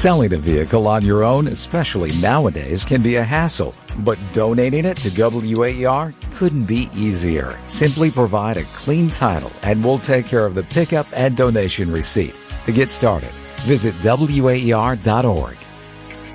Selling a vehicle on your own, especially nowadays, can be a hassle, but donating it to WAER couldn't be easier. Simply provide a clean title and we'll take care of the pickup and donation receipt. To get started, visit WAER.org.